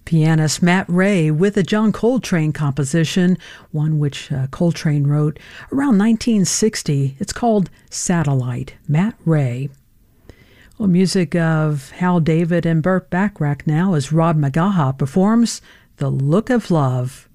Pianist Matt Ray with a John Coltrane composition, one which Coltrane wrote around 1960. It's called Satellite. Matt Ray. Well, music of Hal David and Burt Bacharach now as Rod McGaha performs The Look of Love.